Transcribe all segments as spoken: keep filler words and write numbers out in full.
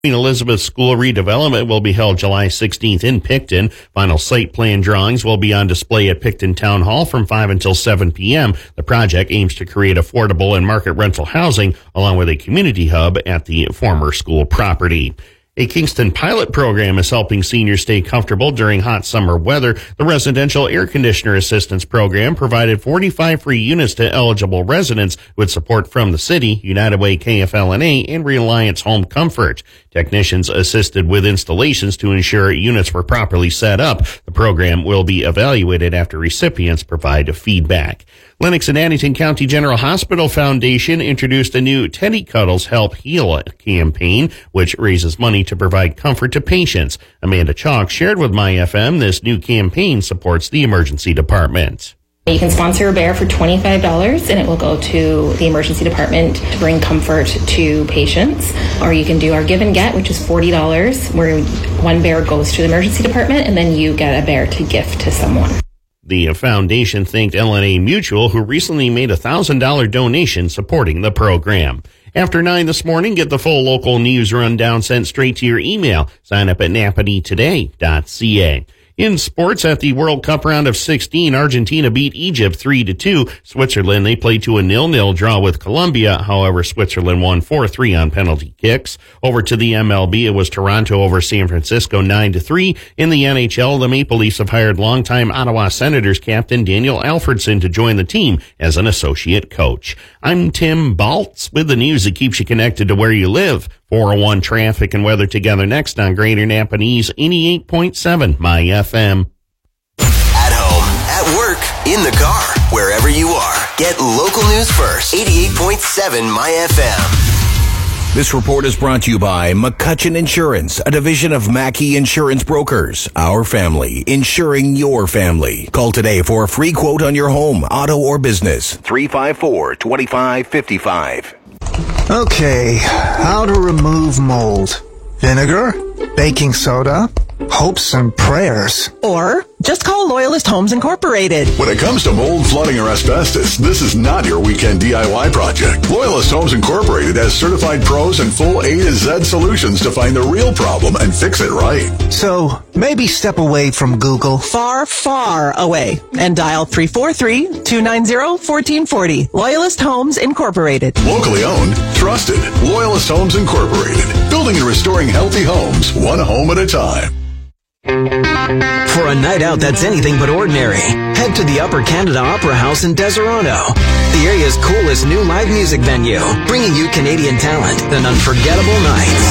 Queen Elizabeth School redevelopment will be held July sixteenth in Picton. Final site plan drawings will be on display at Picton Town Hall from five until seven p.m. The project aims to create affordable and market rental housing along with a community hub at the former school property. A Kingston pilot program is helping seniors stay comfortable during hot summer weather. The Residential Air Conditioner Assistance Program provided forty-five free units to eligible residents with support from the city, United Way K F L N A, and Reliance Home Comfort. Technicians assisted with installations to ensure units were properly set up. The program will be evaluated after recipients provide feedback. Lennox and Addington County General Hospital Foundation introduced a new Teddy Cuddles Help Heal campaign, which raises money to provide comfort to patients. Amanda Chalk shared with My F M this new campaign supports the emergency department. You can sponsor a bear for twenty-five dollars and it will go to the emergency department to bring comfort to patients. Or you can do our give and get, which is forty dollars, where one bear goes to the emergency department and then you get a bear to gift to someone. The foundation thanked L N A Mutual, who recently made a one thousand dollars donation supporting the program. After nine this morning, get the full local news rundown sent straight to your email. Sign up at Napanee Today dot C A. In sports, at the World Cup round of sixteen, Argentina beat Egypt three to two. Switzerland, they played to a nil-nil draw with Colombia. However, Switzerland won four three on penalty kicks. Over to the M L B, it was Toronto over San Francisco nine to three. In the N H L, the Maple Leafs have hired longtime Ottawa Senators captain Daniel Alfredson to join the team as an associate coach. I'm Tim Baltz with the news that keeps you connected to where you live. four oh one traffic and weather together next on Greater Napanee's eighty-eight point seven My F M. At home, at work, in the car, wherever you are. Get local news first. eighty-eight point seven My F M. This report is brought to you by McCutcheon Insurance, a division of Mackey Insurance Brokers. Our family, insuring your family. Call today for a free quote on your home, auto, or business. three five four, two five five five. Okay, how to remove mold. Vinegar, baking soda, hopes and prayers. Or just call Loyalist Homes Incorporated. When it comes to mold, flooding, or asbestos, this is not your weekend D I Y project. Loyalist Homes Incorporated has certified pros and full A to Z solutions to find the real problem and fix it right. So, maybe step away from Google. Far, far away. And dial three four three, two nine zero, one four four zero. Loyalist Homes Incorporated. Locally owned, trusted. Loyalist Homes Incorporated. Building and restoring healthy homes, one home at a time. For a night out that's anything but ordinary, head to the Upper Canada Opera House in Deseronto, the area's coolest new live music venue, bringing you Canadian talent and unforgettable nights.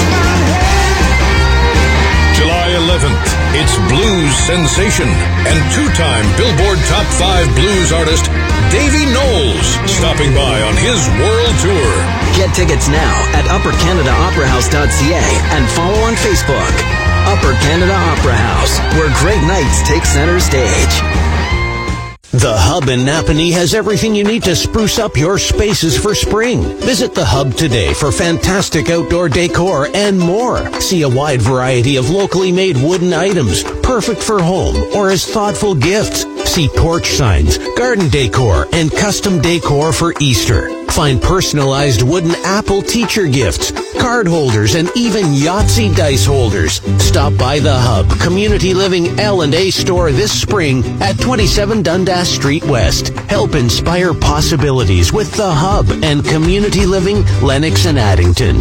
July eleventh, it's blues sensation and two-time Billboard Top five blues artist Davy Knowles stopping by on his world tour. Get tickets now at upper canada opera house dot c a and follow on Facebook. Upper Canada Opera House, where great nights take center stage. The Hub in Napanee has everything you need to spruce up your spaces for spring. Visit the Hub today for fantastic outdoor decor and more. See a wide variety of locally made wooden items, perfect for home or as thoughtful gifts. See porch signs, garden decor, and custom decor for Easter. Find personalized wooden Apple teacher gifts, card holders, and even Yahtzee dice holders. Stop by the Hub Community Living L and A store this spring at twenty-seven Dundas Street West. Help inspire possibilities with the Hub and Community Living Lennox and Addington.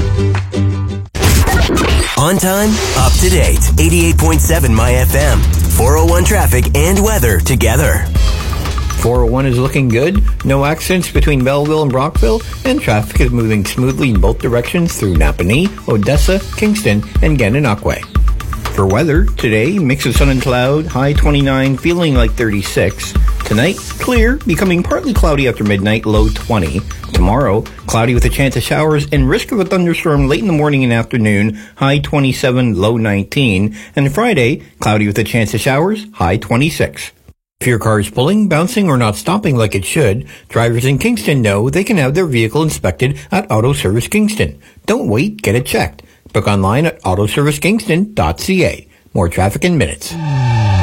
On time, up to date. eighty-eight point seven My F M. four oh one traffic and weather together. four oh one is looking good. No accidents between Belleville and Brockville, and traffic is moving smoothly in both directions through Napanee, Odessa, Kingston, and Gananoque. For weather, today, mix of sun and cloud, high twenty-nine, feeling like thirty-six. Tonight, clear, becoming partly cloudy after midnight, low twenty. Tomorrow, cloudy with a chance of showers and risk of a thunderstorm late in the morning and afternoon, high twenty-seven, low nineteen. And Friday, cloudy with a chance of showers, high twenty-six. If your car is pulling, bouncing, or not stopping like it should, drivers in Kingston know they can have their vehicle inspected at Auto Service Kingston. Don't wait, get it checked. Book online at auto service kingston dot c a. More traffic in minutes.